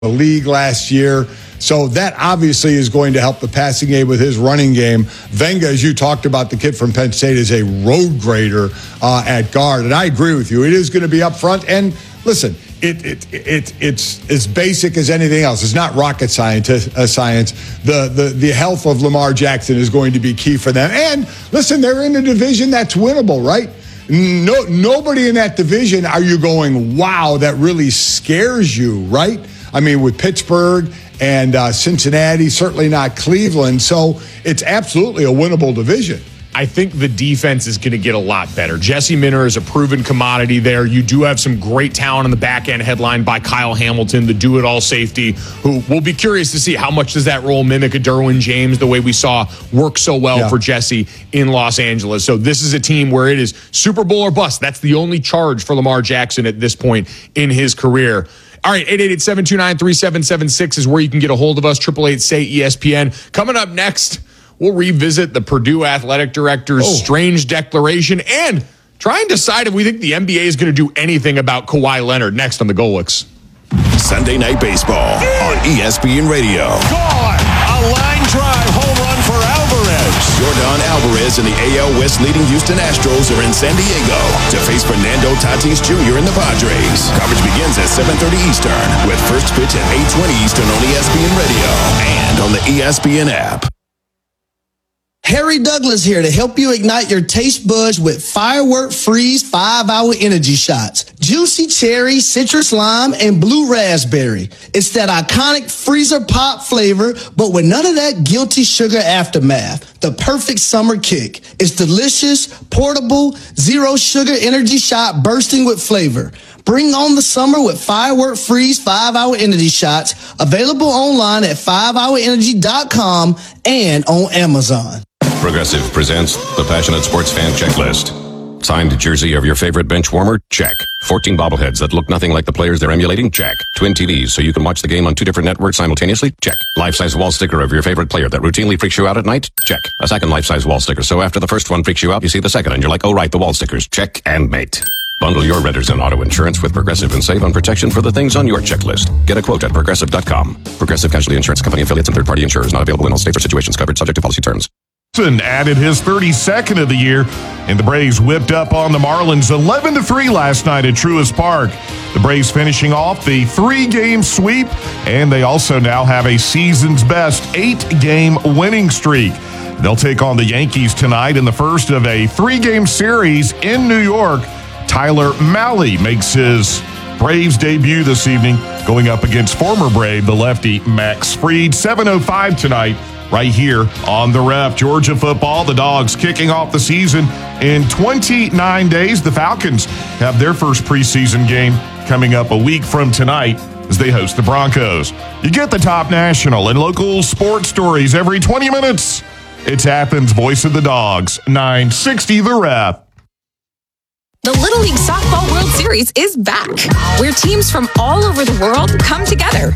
the league last year. So that obviously is going to help the passing game with his running game. Venga, as you talked about, the kid from Penn State, is a road grader at guard. And I agree with you. It is going to be up front. And listen, it's as basic as anything else. It's not rocket science. The health of Lamar Jackson is going to be key for them. And listen, they're in a division that's winnable, right? Nobody in that division are you going, wow, that really scares you, right? I mean, with Pittsburgh and Cincinnati, certainly not Cleveland. So it's absolutely a winnable division. I think the defense is going to get a lot better. Jesse Minter is a proven commodity there. You do have some great talent on the back end, headlined by Kyle Hamilton, the do-it-all safety, who we'll be curious to see how much does that role mimic a Derwin James, the way we saw work so well for Jesse in Los Angeles. So this is a team where it is Super Bowl or bust. That's the only charge for Lamar Jackson at this point in his career. All right, 888-729-3776 is where you can get a hold of us, 888-SAY-ESPN. Coming up next, we'll revisit the Purdue athletic director's strange declaration and try and decide if we think the NBA is going to do anything about Kawhi Leonard next on the Golicks. Sunday Night Baseball on ESPN Radio. Gone! A line drive home run for Alvarez. Yordan Alvarez and the AL West leading Houston Astros are in San Diego to face Fernando Tatis Jr. and the Padres. Coverage begins at 7:30 Eastern with first pitch at 8:20 Eastern on ESPN Radio and on the ESPN app. Harry Douglas here to help you ignite your taste buds with Firework Freeze 5-Hour Energy Shots. Juicy cherry, citrus lime, and blue raspberry. It's that iconic freezer pop flavor, but with none of that guilty sugar aftermath. The perfect summer kick. It's delicious, portable, zero sugar energy shot bursting with flavor. Bring on the summer with Firework Freeze 5-Hour Energy Shots. Available online at 5hourenergy.com and on Amazon. Progressive presents the Passionate Sports Fan Checklist. Signed jersey of your favorite bench warmer? Check. 14 bobbleheads that look nothing like the players they're emulating? Check. Twin TVs so you can watch the game on 2 different networks simultaneously? Check. Life-size wall sticker of your favorite player that routinely freaks you out at night? Check. A second life-size wall sticker so after the first one freaks you out, you see the second and you're like, oh right, the wall stickers. Check and mate. Bundle your renters and auto insurance with Progressive and save on protection for the things on your checklist. Get a quote at Progressive.com. Progressive Casualty Insurance Company affiliates and third-party insurers not available in all states or situations covered subject to policy terms. Added his 32nd of the year, and the Braves whipped up on the Marlins 11-3 last night at Truist Park. The Braves finishing off the 3-game sweep, and they also now have a season's best 8-game winning streak. They'll take on the Yankees tonight in the first of a 3-game series in New York. Tyler Mahle makes his Braves debut this evening, going up against former Brave, the lefty Max Fried. 7:05 tonight. Right here on the Ref. Georgia football, the Dogs kicking off the season in 29 days. The Falcons have their first preseason game coming up a week from tonight as they host the Broncos. You get the top national and local sports stories every 20 minutes. It's Athens' Voice of the Dogs, 960 The Ref. The Little League Softball World Series is back, where teams from all over the world come together